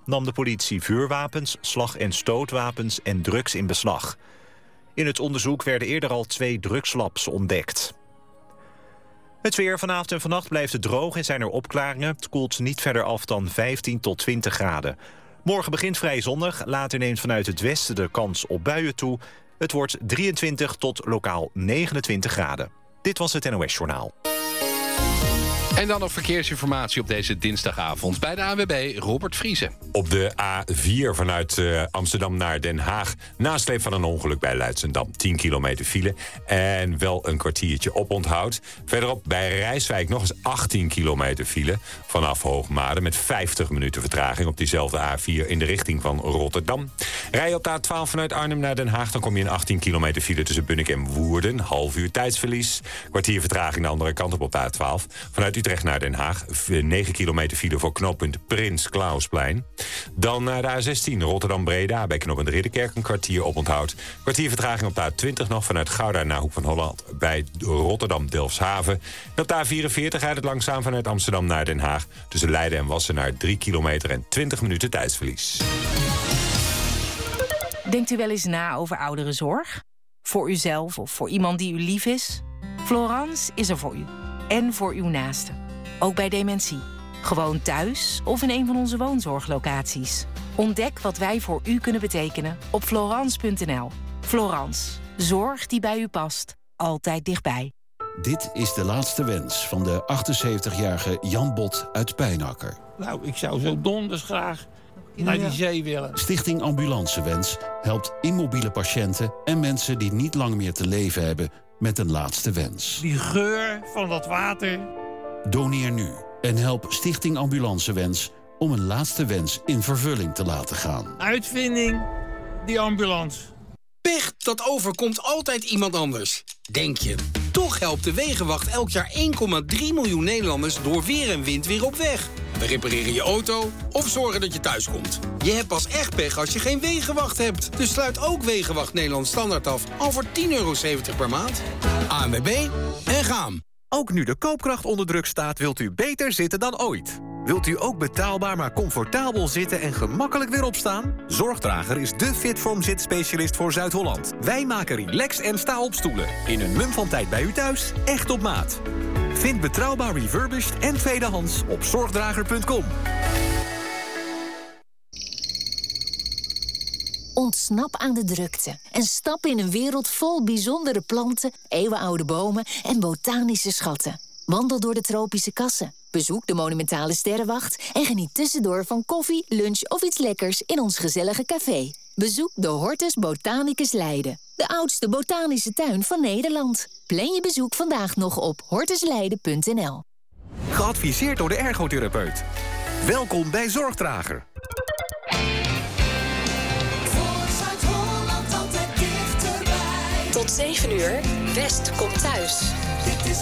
nam de politie vuurwapens, slag- en stootwapens en drugs in beslag. In het onderzoek werden eerder al 2 drugslabs ontdekt. Het weer: vanavond en vannacht blijft het droog en zijn er opklaringen. Het koelt niet verder af dan 15 tot 20 graden. Morgen begint vrij zonnig, later neemt vanuit het westen de kans op buien toe. Het wordt 23 tot lokaal 29 graden. Dit was het NOS Journaal. En dan nog verkeersinformatie op deze dinsdagavond bij de ANWB, Robert Vriesen. Op de A4 vanuit Amsterdam naar Den Haag, nasleep van een ongeluk bij Leidschendam. 10 kilometer file en wel een kwartiertje oponthoud. Verderop bij Rijswijk nog eens 18 kilometer file vanaf Hoogmade met 50 minuten vertraging op diezelfde A4 in de richting van Rotterdam. Rij je op de A12 vanuit Arnhem naar Den Haag, dan kom je in 18 kilometer file tussen Bunnik en Woerden. Half uur tijdsverlies. Kwartier vertraging de andere kant op de A12. Vanuit Utrecht naar Den Haag, 9 kilometer file voor knooppunt Prins Klausplein. Dan naar de A16 Rotterdam-Breda, bij knooppunt Ridderkerk een kwartier oponthoud. Kwartier vertraging op de A20 nog vanuit Gouda naar Hoek van Holland bij Rotterdam-Delfshaven. En op de A44 rijdt het langzaam vanuit Amsterdam naar Den Haag. Tussen Leiden en Wassenaar 3 kilometer en 20 minuten tijdsverlies. Denkt u wel eens na over ouderenzorg? Voor uzelf of voor iemand die u lief is? Florence is er voor u. En voor uw naasten. Ook bij dementie. Gewoon thuis of in een van onze woonzorglocaties. Ontdek wat wij voor u kunnen betekenen op Florence.nl. Florence. Zorg die bij u past. Altijd dichtbij. Dit is de laatste wens van de 78-jarige Jan Bot uit Pijnakker. Nou, ik zou zo donders graag naar die zee willen. Stichting Ambulancewens helpt immobiele patiënten en mensen die niet lang meer te leven hebben met een laatste wens. Die geur van dat water. Doneer nu en help Stichting Ambulancewens om een laatste wens in vervulling te laten gaan. Uitvinding, die ambulance. Pech, dat overkomt altijd iemand anders. Denk je. Toch helpt de Wegenwacht elk jaar 1,3 miljoen Nederlanders door weer en wind weer op weg. We repareren je auto of zorgen dat je thuis komt. Je hebt pas echt pech als je geen Wegenwacht hebt. Dus sluit ook Wegenwacht Nederland Standaard af al voor €10,70 per maand. ANWB en gaan. Ook nu de koopkracht onder druk staat, wilt u beter zitten dan ooit. Wilt u ook betaalbaar maar comfortabel zitten en gemakkelijk weer opstaan? Zorgdrager is de Fitform zitspecialist voor Zuid-Holland. Wij maken relax- en sta-op stoelen. In een mum van tijd bij u thuis, echt op maat. Vind betrouwbaar refurbished en tweedehands op zorgdrager.com. Ontsnap aan de drukte en stap in een wereld vol bijzondere planten, eeuwenoude bomen en botanische schatten. Wandel door de tropische kassen, bezoek de monumentale sterrenwacht en geniet tussendoor van koffie, lunch of iets lekkers in ons gezellige café. Bezoek de Hortus Botanicus Leiden, de oudste botanische tuin van Nederland. Plan je bezoek vandaag nog op hortusleiden.nl. Geadviseerd door de ergotherapeut. Welkom bij Zorgdrager. Tot 7 uur, West komt thuis.